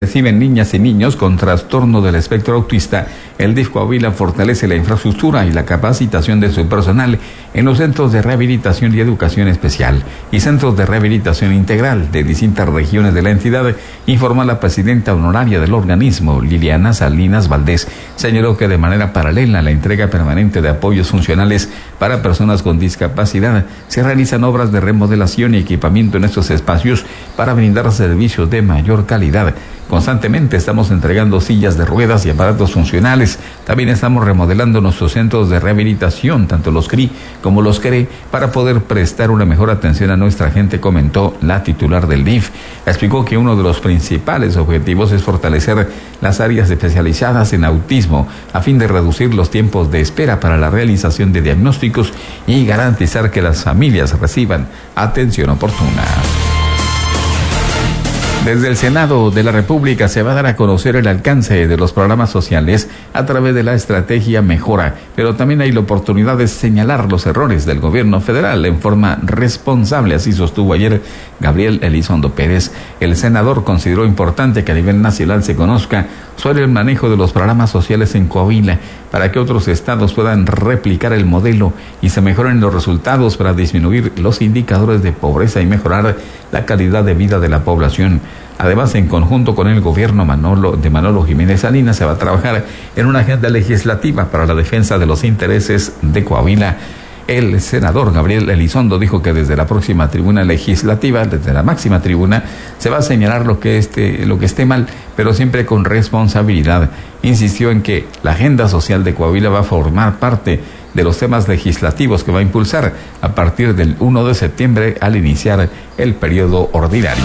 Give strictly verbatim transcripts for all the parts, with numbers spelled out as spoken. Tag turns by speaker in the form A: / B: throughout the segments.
A: reciben niñas y niños con trastorno del espectro autista, el D I F Coahuila fortalece la infraestructura y la capacitación de su personal en los centros de rehabilitación y educación especial y centros de rehabilitación integral de distintas regiones de la entidad, informó la presidenta honoraria del organismo, Liliana Salinas Valdés. Señaló que de manera paralela a la entrega permanente de apoyos funcionales para personas con discapacidad, se realizan obras de remodelación y equipamiento en estos espacios para brindar servicios de mayor calidad. Constantemente estamos entregando sillas de ruedas y aparatos funcionales. También estamos remodelando nuestros centros de rehabilitación, tanto los C R I como los C R E, para poder prestar una mejor atención a nuestra gente, comentó la titular del D I F. Explicó que uno de los principales objetivos es fortalecer las áreas especializadas en autismo a fin de reducir los tiempos de espera para la realización de diagnósticos y garantizar que las familias reciban atención oportuna. Desde el Senado de la República se va a dar a conocer el alcance de los programas sociales a través de la estrategia Mejora, pero también hay la oportunidad de señalar los errores del gobierno federal en forma responsable, así sostuvo ayer Gabriel Elizondo Pérez. El senador consideró importante que a nivel nacional se conozca sobre el manejo de los programas sociales en Coahuila para que otros estados puedan replicar el modelo y se mejoren los resultados para disminuir los indicadores de pobreza y mejorar la calidad de vida de la población. Además, en conjunto con el gobierno Manolo, de Manolo Jiménez Salinas, se va a trabajar en una agenda legislativa para la defensa de los intereses de Coahuila. El senador Gabriel Elizondo dijo que desde la próxima tribuna legislativa, desde la máxima tribuna, se va a señalar lo que esté, lo que esté mal, pero siempre con responsabilidad. Insistió en que la agenda social de Coahuila va a formar parte de los temas legislativos que va a impulsar a partir del primero de septiembre al iniciar el periodo ordinario.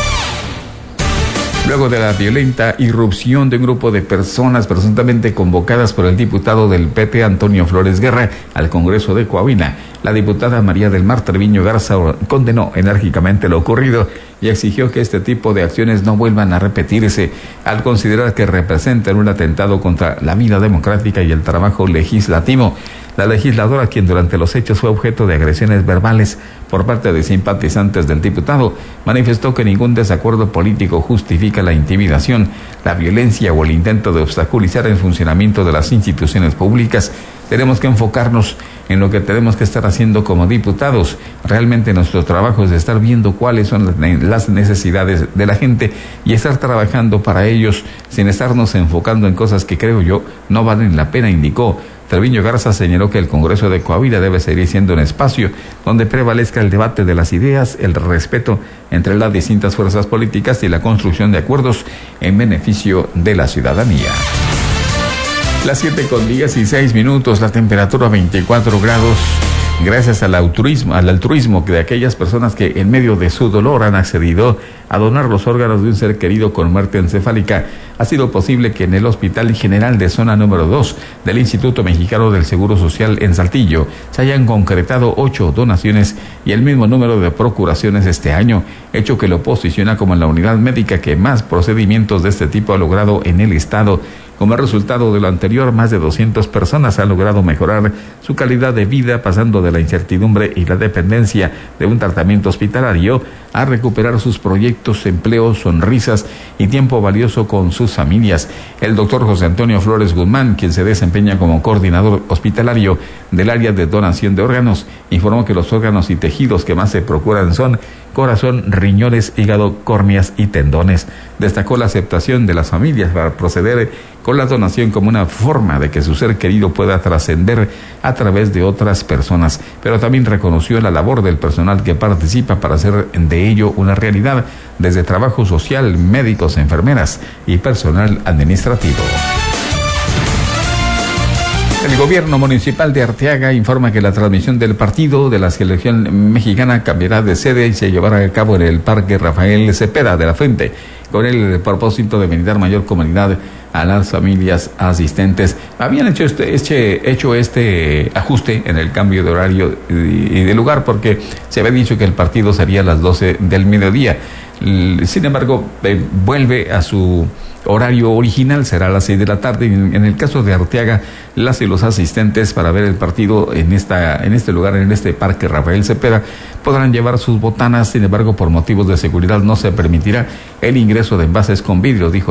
A: Luego de la violenta irrupción de un grupo de personas presuntamente convocadas por el diputado del P T, Antonio Flores Guerra, al Congreso de Coahuila, la diputada María del Mar Treviño Garza condenó enérgicamente lo ocurrido y exigió que este tipo de acciones no vuelvan a repetirse, al considerar que representan un atentado contra la vida democrática y el trabajo legislativo. La legisladora, quien durante los hechos fue objeto de agresiones verbales por parte de simpatizantes del diputado, manifestó que ningún desacuerdo político justifica la intimidación, la violencia o el intento de obstaculizar el funcionamiento de las instituciones públicas. Tenemos que enfocarnos en lo que tenemos que estar haciendo como diputados. Realmente nuestro trabajo es estar viendo cuáles son las necesidades de la gente y estar trabajando para ellos sin estarnos enfocando en cosas que creo yo no valen la pena, indicó. Treviño Garza señaló que el Congreso de Coahuila debe seguir siendo un espacio donde prevalezca el debate de las ideas, el respeto entre las distintas fuerzas políticas y la construcción de acuerdos en beneficio de la ciudadanía. Las siete con dieciséis minutos, la temperatura veinticuatro grados. Gracias al altruismo, al altruismo de aquellas personas que en medio de su dolor han accedido a donar los órganos de un ser querido con muerte encefálica, ha sido posible que en el Hospital General de Zona número dos del Instituto Mexicano del Seguro Social en Saltillo se hayan concretado ocho donaciones y el mismo número de procuraciones este año, hecho que lo posiciona como la unidad médica que más procedimientos de este tipo ha logrado en el estado. Como resultado de lo anterior, más de doscientas personas han logrado mejorar su calidad de vida, pasando de la incertidumbre y la dependencia de un tratamiento hospitalario a recuperar sus proyectos, empleos, sonrisas y tiempo valioso con sus familias. El doctor José Antonio Flores Guzmán, quien se desempeña como coordinador hospitalario del área de donación de órganos, informó que los órganos y tejidos que más se procuran son corazón, riñones, hígado, córneas y tendones. Destacó la aceptación de las familias para proceder con la donación como una forma de que su ser querido pueda trascender a través de otras personas, pero también reconoció la labor del personal que participa para hacer de ello una realidad, desde trabajo social, médicos, enfermeras y personal administrativo. El gobierno municipal de Arteaga informa que la transmisión del partido de la selección mexicana cambiará de sede y se llevará a cabo en el Parque Rafael Cepeda de la Fuente, con el propósito de brindar mayor comodidad a las familias asistentes. Habían hecho este, este, hecho este ajuste en el cambio de horario y de lugar porque se había dicho que el partido sería a las doce del mediodía. Sin embargo, eh, vuelve a su horario original, será a las seis de la tarde. En el caso de Arteaga, las y los asistentes para ver el partido en esta en este lugar, en este Parque Rafael Cepeda, podrán llevar sus botanas. Sin embargo, por motivos de seguridad no se permitirá el ingreso de envases con vidrio, dijo